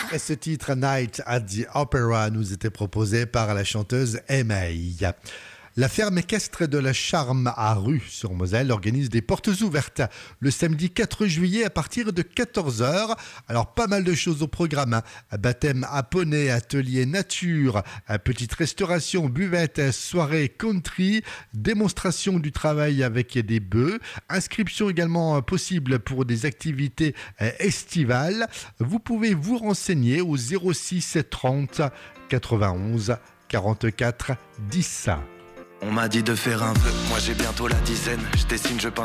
Et ce titre, Night at the Opera, nous était proposé par la chanteuse Aimee. La ferme équestre de la Charme à Rue sur Moselle organise des portes ouvertes le samedi 4 juillet à partir de 14h. Alors pas mal de choses au programme. Baptême à poney, atelier nature, petite restauration, buvette, soirée country, démonstration du travail avec des bœufs, inscription également possible pour des activités estivales. Vous pouvez vous renseigner au 06 30 91 44 10. On m'a dit de faire un vœu, moi j'ai bientôt la dizaine. Je dessine, je peins.